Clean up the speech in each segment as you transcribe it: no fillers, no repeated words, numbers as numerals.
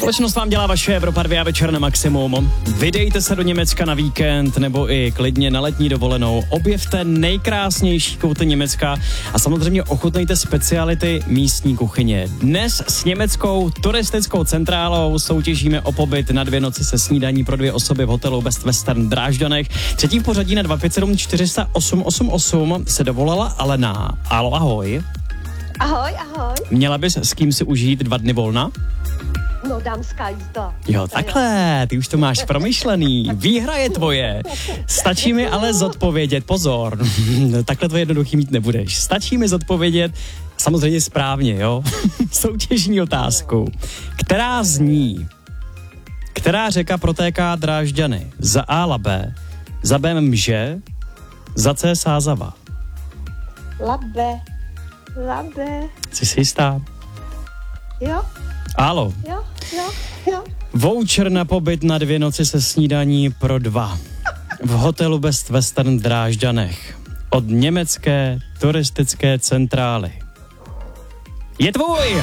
Společnost vám dělá vaše Evropa 2 večer na maximum. Vydejte se do Německa na víkend nebo i klidně na letní dovolenou. Objevte nejkrásnější kouty Německa a samozřejmě ochutnejte speciality místní kuchyně. Dnes s německou turistickou centrálou soutěžíme o pobyt na 2 noci se snídaní pro 2 osoby v hotelu Best Western Drážďanech. Třetí v pořadí na 257 400 888 se dovolala Alena. Alo, ahoj. Ahoj. Měla bys s kým si užít 2 dny volna? No, dámská jízda. Jo, takhle, ty už to máš promyšlený. Výhra je tvoje. Stačí mi ale zodpovědět, pozor, takhle to jednoduchý mít nebudeš. Stačí mi zodpovědět samozřejmě správně, jo? Soutěžní otázku. Která zní? Která řeka protéká Drážďany? Za A Labe, za B Mže, za C Sázava. Labe. Jsi si jistá? Jo. Álo. Jo. Voucher na pobyt na 2 noci se snídaní pro 2 v hotelu Best Western Drážďanech od německé turistické centrály. Je tvůj!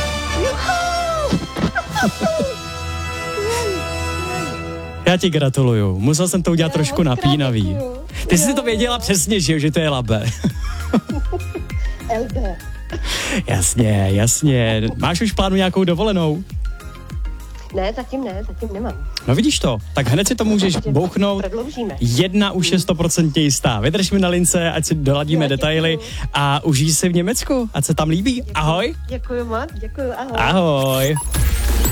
Já ti gratuluju. Musel jsem to udělat trošku napínavý. Ty jsi to věděla přesně, že to je Labe. LB. Jasně. Máš už plánu nějakou dovolenou? Ne, zatím nemám. No vidíš to, tak hned si to můžeš bouchnout. Prodloužíme. 1 už je 100% jistá. Vydrž mi na lince, ať si doladíme detaily a užij si v Německu, ať se tam líbí. Ahoj. Děkuju moc, ahoj. Ahoj.